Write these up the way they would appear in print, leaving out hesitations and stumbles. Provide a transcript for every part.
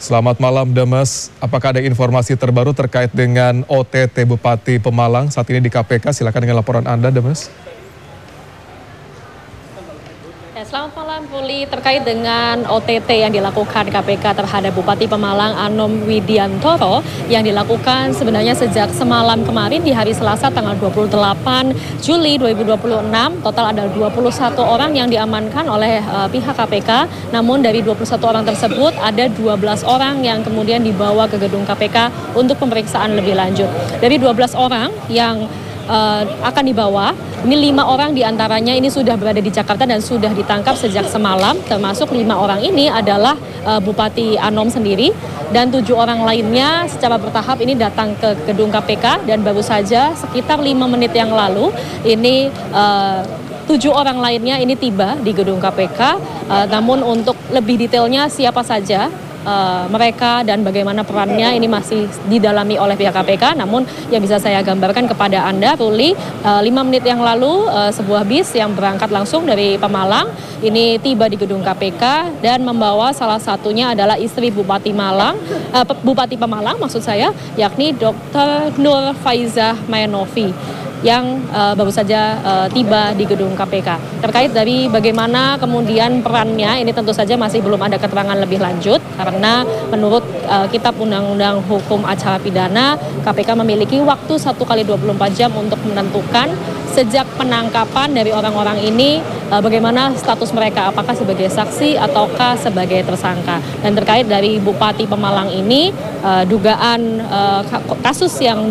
Selamat malam, Damas. Apakah ada informasi terbaru terkait dengan OTT Bupati Pemalang saat ini di KPK? Silakan dengan laporan Anda, Damas. Selamat malam, Puli. Terkait dengan OTT yang dilakukan KPK terhadap Bupati Pemalang Anom Widiantoro yang dilakukan sebenarnya sejak semalam kemarin di hari Selasa tanggal 28 Juli 2026. Total ada 21 orang yang diamankan oleh pihak KPK. Namun dari 21 orang tersebut ada 12 orang yang kemudian dibawa ke gedung KPK untuk pemeriksaan lebih lanjut. Dari 12 orang yang akan dibawa, ini 5 orang diantaranya ini sudah berada di Jakarta dan sudah ditangkap sejak semalam, termasuk 5 orang ini adalah Bupati Anom sendiri, dan 7 orang lainnya secara bertahap ini datang ke gedung KPK, dan baru saja sekitar 5 menit yang lalu ini 7 orang lainnya ini tiba di gedung KPK. Namun untuk lebih detailnya siapa saja mereka dan bagaimana perannya ini masih didalami oleh pihak KPK. Namun yang bisa saya gambarkan kepada Anda, Ruli, 5 menit yang lalu sebuah bis yang berangkat langsung dari Pemalang ini tiba di gedung KPK dan membawa salah satunya adalah istri Bupati Pemalang maksud saya, yakni Dr. Nur Faizah Maenovi yang baru saja tiba di gedung KPK. Terkait dari bagaimana kemudian perannya, ini tentu saja masih belum ada keterangan lebih lanjut, karena menurut Kitab Undang-Undang Hukum Acara Pidana, KPK memiliki waktu 1 kali 24 jam untuk menentukan sejak penangkapan dari orang-orang ini bagaimana status mereka, apakah sebagai saksi ataukah sebagai tersangka. Dan terkait dari Bupati Pemalang ini, dugaan kasus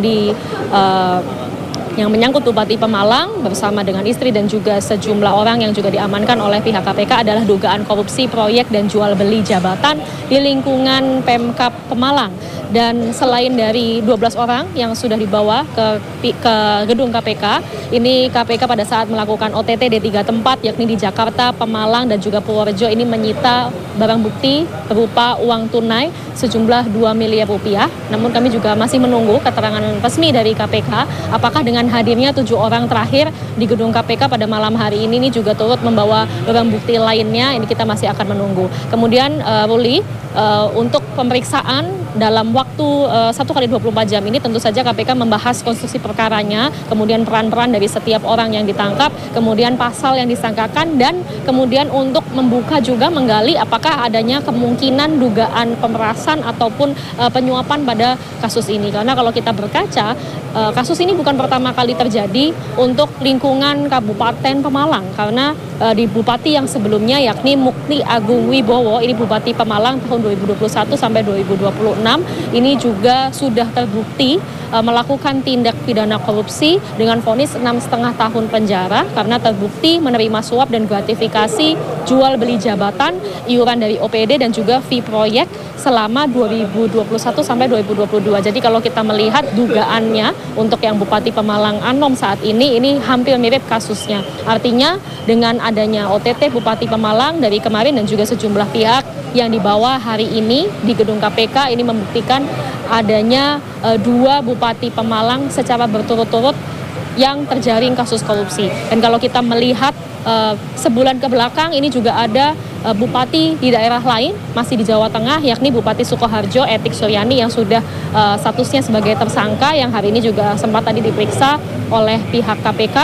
yang menyangkut Bupati Pemalang bersama dengan istri dan juga sejumlah orang yang juga diamankan oleh pihak KPK adalah dugaan korupsi proyek dan jual beli jabatan di lingkungan Pemkab Pemalang. Dan selain dari 12 orang yang sudah dibawa ke gedung KPK, ini KPK pada saat melakukan OTT di 3 tempat, yakni di Jakarta, Pemalang, dan juga Purworejo, ini menyita barang bukti berupa uang tunai sejumlah 2 miliar rupiah. Namun kami juga masih menunggu keterangan resmi dari KPK, apakah dengan hadirnya 7 orang terakhir di gedung KPK pada malam hari ini juga turut membawa barang bukti lainnya, ini kita masih akan menunggu. Kemudian Ruli, untuk pemeriksaan dalam waktu 1 kali 24 jam ini tentu saja KPK membahas konstruksi perkaranya, kemudian peran-peran dari setiap orang yang ditangkap, kemudian pasal yang disangkakan, dan kemudian untuk membuka juga menggali apakah adanya kemungkinan dugaan pemerasan ataupun penyuapan pada kasus ini. Karena kalau kita berkaca, kasus ini bukan pertama kali terjadi untuk lingkungan Kabupaten Pemalang, karena di bupati yang sebelumnya yakni Mukti Agung Wibowo, ini Bupati Pemalang tahun 2021 sampai 2026, ini juga sudah terbukti melakukan tindak pidana korupsi dengan vonis 6,5 tahun penjara karena terbukti menerima suap dan gratifikasi jual beli jabatan, iuran dari OPD dan juga fee proyek selama 2021 sampai 2022. Jadi kalau kita melihat dugaannya untuk yang Bupati Pemalang Anom saat ini hampir mirip kasusnya. Artinya dengan adanya OTT Bupati Pemalang dari kemarin dan juga sejumlah pihak yang dibawa hari ini di gedung KPK, ini membuktikan adanya 2 Bupati Pemalang secara berturut-turut yang terjaring kasus korupsi. Dan kalau kita melihat sebulan ke belakang ini juga ada bupati di daerah lain masih di Jawa Tengah, yakni Bupati Sukoharjo Etik Suryani yang sudah statusnya sebagai tersangka, yang hari ini juga sempat tadi diperiksa oleh pihak KPK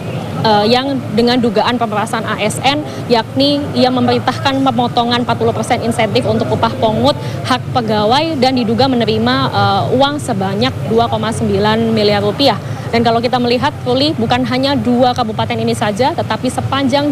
yang dengan dugaan pemerasan ASN, yakni ia memerintahkan pemotongan 40% insentif untuk upah pungut hak pegawai dan diduga menerima uang sebanyak 2,9 miliar rupiah. Dan kalau kita melihat, Ruli, bukan hanya 2 kabupaten ini saja, tetapi sepanjang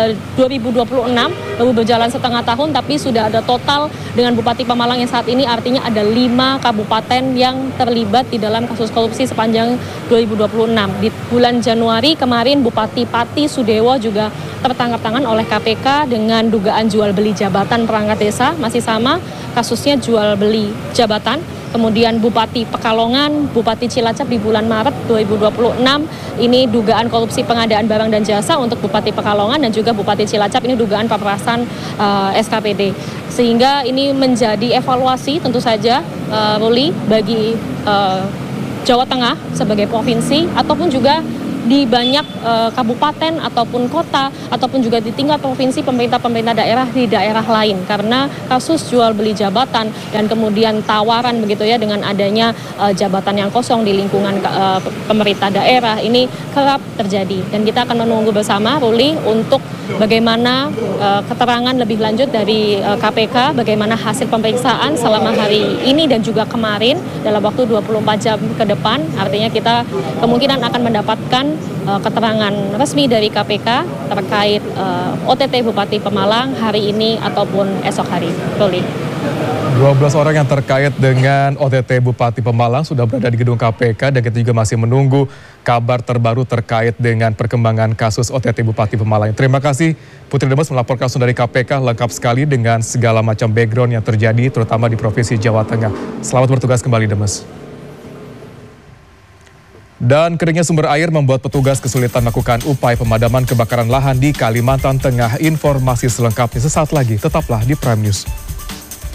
2026 baru berjalan setengah tahun, tapi sudah ada total dengan Bupati Pemalang yang saat ini artinya ada 5 kabupaten yang terlibat di dalam kasus korupsi sepanjang 2026. Di bulan Januari kemarin Bupati Pati Sudewo juga tertangkap tangan oleh KPK dengan dugaan jual beli jabatan perangkat desa, masih sama kasusnya jual beli jabatan. Kemudian Bupati Pekalongan, Bupati Cilacap di bulan Maret 2026, ini dugaan korupsi pengadaan barang dan jasa untuk Bupati Pekalongan dan juga Bupati Cilacap, ini dugaan pemerasan SKPD. Sehingga ini menjadi evaluasi tentu saja, Ruli, bagi Jawa Tengah sebagai provinsi ataupun juga di banyak kabupaten ataupun kota ataupun juga di tingkat provinsi pemerintah daerah di daerah lain, karena kasus jual beli jabatan dan kemudian tawaran begitu ya dengan adanya jabatan yang kosong di lingkungan pemerintah daerah ini kerap terjadi. Dan kita akan menunggu bersama, Ruli, untuk bagaimana keterangan lebih lanjut dari KPK, bagaimana hasil pemeriksaan selama hari ini dan juga kemarin dalam waktu 24 jam ke depan. Artinya kita kemungkinan akan mendapatkan keterangan resmi dari KPK terkait OTT Bupati Pemalang hari ini ataupun esok hari. Ruli. 12 orang yang terkait dengan OTT Bupati Pemalang sudah berada di gedung KPK dan kita juga masih menunggu kabar terbaru terkait dengan perkembangan kasus OTT Bupati Pemalang. Terima kasih Putri Demes melaporkan langsung dari KPK, lengkap sekali dengan segala macam background yang terjadi terutama di Provinsi Jawa Tengah. Selamat bertugas kembali, Demes. Dan keringnya sumber air membuat petugas kesulitan melakukan upaya pemadaman kebakaran lahan di Kalimantan Tengah. Informasi selengkapnya sesaat lagi, tetaplah di Prime News.